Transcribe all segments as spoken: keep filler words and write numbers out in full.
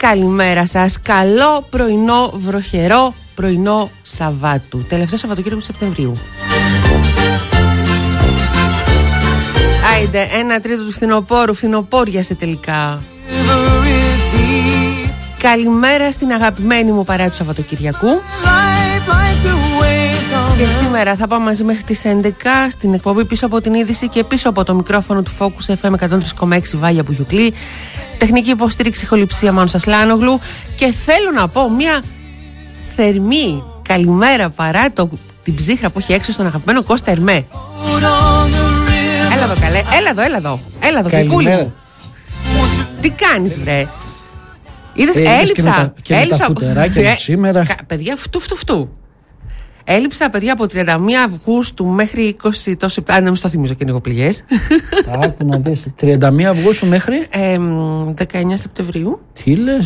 Καλημέρα σας. Καλό πρωινό, βροχερό πρωινό Σαββάτου. Τελευταίο Σαββατοκύριακο του Σεπτεμβρίου. Άιντε, ένα τρίτο του φθινοπόρου. Φθινοπόριασε τελικά. Καλημέρα στην αγαπημένη μου παρέα του Σαββατοκυριακού. Και σήμερα θα πάμε μαζί μέχρι τις έντεκα στην εκπομπή Πίσω από την Είδηση και πίσω από το μικρόφωνο του Focus εφ εμ εκατόν τρία κόμμα έξι Βάγια Μπουγιουκλή. Τεχνική υποστήριξη Ηχοληψία Μάνος Ασλάνογλου. Και θέλω να πω μια θερμή καλημέρα παρά το, την ψύχρα που έχει έξω στον αγαπημένο Κώστα Ερμέ. Έλα εδώ καλέ, έλα εδώ, έλα εδώ, έλα εδώ γλυκούλη μου. Τι κάνεις βρε? Είδες, ε, έλειψα. Και με τα, και έλειψα, με τα φουτεράκια μου σήμερα. Παιδιά, φτού, φτού, φτού. Έλειψα, παιδιά, από τριάντα μία Αυγούστου μέχρι είκοσι το Σεπτέμβριο. Αν δεν μου το θυμίζω και λίγο πληγές. Άκου να δεις. τριάντα μία Αυγούστου μέχρι ε, δεκαεννιά Σεπτεμβρίου. Τι λες?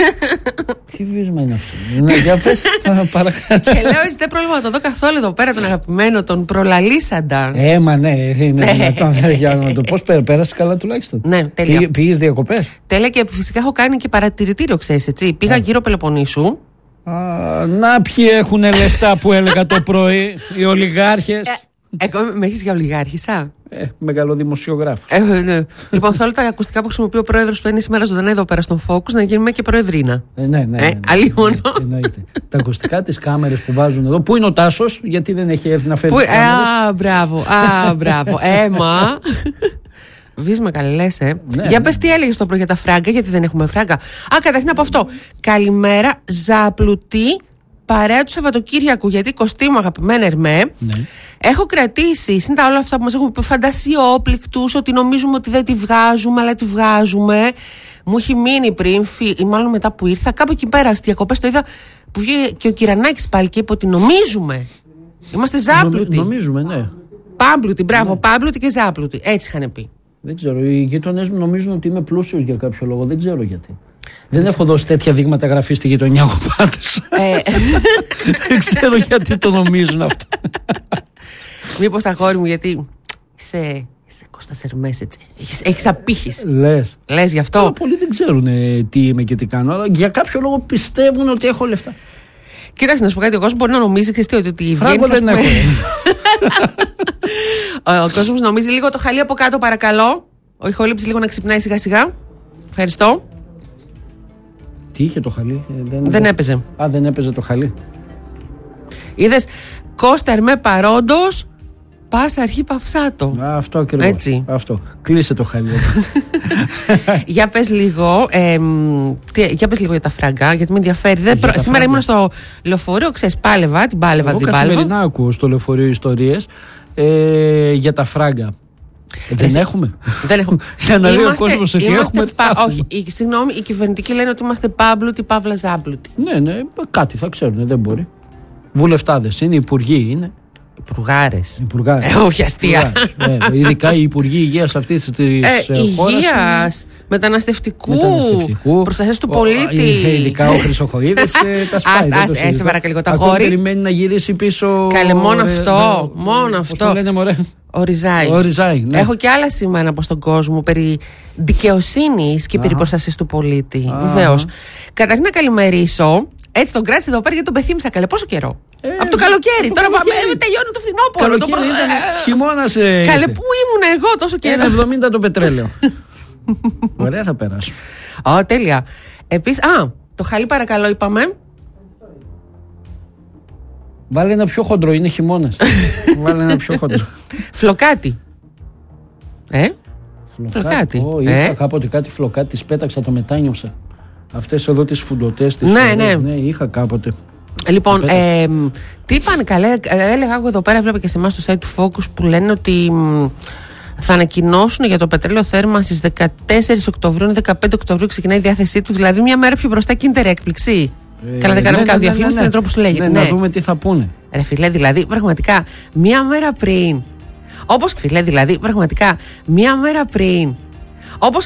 Τι βίσμα είναι αυτό? Ναι, για πες, παρακαλώ. Και λέω, δεν πρόβλημα να το δω καθόλου εδώ πέρα τον αγαπημένο, τον προλαλήσαντα. Ε, μα ναι, είναι δυνατόν. Για να το πώς πέρασε καλά τουλάχιστον. Ναι, τέλεια. Πήγες διακοπές? Τέλεια, και φυσικά έχω κάνει και παρατηρητήριο, ξέρεις, έτσι. Πήγα γύρω Πελοποννήσου. Α, να ποιοι έχουν λεφτά που έλεγα το πρωί, οι ολιγάρχες. Ε, εγώ με έχεις για ολιγάρχησα. Ε, μεγαλοδημοσιογράφος. Ε, ναι. Λοιπόν, θέλω τα ακουστικά που χρησιμοποιεί ο πρόεδρος που είναι σήμερα ζωντανά εδώ πέρα στον Focus να γίνουμε και προεδρίνα. Ε, ναι, ναι. ναι, ναι, ναι, αλλιώνω. Εννοείται. Τα ακουστικά, τις κάμερες που βάζουν εδώ. Πού είναι ο Τάσος, γιατί δεν έχει έρθει να φέρει τις κάμερες. Α, μπράβο, α, μπράβο. Έμα. Βίσμα καλές, ε. Ναι, για ναι. πες τι έλεγες το πρωί για τα φράγκα, γιατί δεν έχουμε φράγκα. Α, καταρχήν από αυτό. Καλημέρα, ζάπλουτη παρέα του Σαββατοκύριακου, γιατί κοστίμου αγαπημένα Ερμέ. Ναι. Έχω κρατήσει, συν τα όλα αυτά που μας έχουν πει, φαντασιόπληκτους, ότι νομίζουμε ότι δεν τη βγάζουμε, αλλά τη βγάζουμε. Μου έχει μείνει πριν, ή μάλλον μετά που ήρθα, κάπου εκεί πέρα στις διακοπές το είδα που βγήκε και ο Κυρανάκης πάλι και είπε ότι νομίζουμε. Είμαστε ζάπλουτοι. Νομι, νομίζουμε, ναι. Πάμπλουτοι, μπράβο, ναι. Πάμπλουτοι και ζάπλουτοι. Έτσι είχαν πει. Δεν ξέρω. Οι γείτονές μου νομίζουν ότι είμαι πλούσιος για κάποιο λόγο. Δεν ξέρω γιατί. Δεν έχω δώσει τέτοια δείγματα γραφή στη γειτονιά μου πάντως. Δεν ξέρω γιατί το νομίζουν αυτό. Μήπως αγόρι μου, γιατί είσαι, είσαι Κώστας Ερμές, έτσι. Έχεις, έχεις απήχηση. Λες. Λες γι' αυτό. Αλλά πολλοί δεν ξέρουν ε, τι είμαι και τι κάνω. Αλλά για κάποιο λόγο πιστεύουν ότι έχω λεφτά. Κοίταξε να σου πω κάτι. Ο κόσμος μπορεί να νομίζει και ότι Φράγκο δεν έχω. Ο κόσμος νομίζει λίγο το χαλί από κάτω, παρακαλώ. Ο ηχολήψης λίγο να ξυπνάει σιγά σιγά. Ευχαριστώ. Τι είχε το χαλί? Ε, δεν δεν έπαιζε. Α, δεν έπαιζε το χαλί. Είδες, Κώστα Ερμέ παρόντος, πάσα αρχή παυσάτο. Α, αυτό ακριβώς. Έτσι. Αυτό. Κλείσε το χαλί. Για πες λίγο, ε, τι, για πες λίγο για τα φράγκα, γιατί με ενδιαφέρει. Δεν προ... Σήμερα ήμουν στο λεωφορείο, ξέρεις, πάλευα, την πάλευα, Εγώ την πάλευα. Καθημερινά ακούω στο λεωφορείο ιστορίες ε, για τα φράγκα. Ε, δεν, Εσύ... έχουμε. δεν έχουμε. Για να λέει ο κόσμος ότι έχουμε. Πα... Όχι, η, συγγνώμη, οι κυβερνητικοί λένε ότι είμαστε πάμπλουτοι, παύλα ζάμπλουτοι. Ναι, ναι, κάτι θα ξέρουν, δεν μπορεί. Βουλευτάδες είναι, υπουργοί είναι. Υπουργάρες. Υπουργάρες. Ε, όχι αστεία. Ε, ειδικά οι υπουργοί υγείας αυτής της ε, χώρας. Υγείας, μεταναστευτικού, μεταναστευτικού προστασίας του πολίτη. Ε, ειδικά ο Χρυσοχοΐδης ε, τα σπάει. Ας, ε, σε παρακαλώ, τα Ακόμα γόρι. περιμένει να γυρίσει πίσω. Καλέ, μόνο ε, αυτό. ε, μόνο ε, αυτό. Πώς το λένε, μωρέ. Ο Ριζάη. Ο Ριζάη, ναι. Έχω και άλλα σήμερα από στον κόσμο περί δικαιοσύνης και Αχα. περί προστασίας του πολίτη. Βεβαίως. Καταρχήν να καλημερίσω. Έτσι τον κράτησε εδώ πέρα γιατί τον πεθύμισα καλέ. Πόσο καιρό? Ε, από το καλοκαίρι. Τώρα πάμε, τελειώνει το φθινόπωρο. Το προ... χειμώνας. Ε, καλέ, πού ήμουν εγώ τόσο καιρό? ένα εβδομήντα το πετρέλαιο. Ωραία, θα περάσω. Ω, τέλεια. Επίσης, α, το χαλί παρακαλώ είπαμε. Βάλε ένα πιο χοντρό, είναι χειμώνας. Βάλε ένα πιο χοντρό. Φλοκάτι. Ε, φλοκάτι. Oh, είχα ε? κάποτε κάτι φλοκάτι, τις πέταξα, το μετάνιωσα. Αυτές εδώ τις φουντοτές τις. Ναι, ναι. ναι, είχα κάποτε. Λοιπόν, ε, τι είπαν καλέ, έλεγα εγώ εδώ πέρα, έβλεπα και σε εμάς στο site του Focus που λένε ότι μ, θα ανακοινώσουν για το πετρέλαιο θέρμανσης δεκατέσσερις Οκτωβρίου, δεκαπέντε Οκτωβρίου ξεκινάει η διάθεσή του, δηλαδή μια μέρα πιο μπροστά και είναι έκπληξη. Ε, Καλά, δεν κάναμε ναι, κάποια ναι, διαφήμιση, ναι, ναι. είναι τρόπος που λέγεται. Ναι, ναι. Να δούμε τι θα πούνε. Ρε φίλε, δηλαδή, πραγματικά, μία μέρα πριν, όπως φίλε, δηλαδή, πραγματικά, μία μέρα πριν, όπως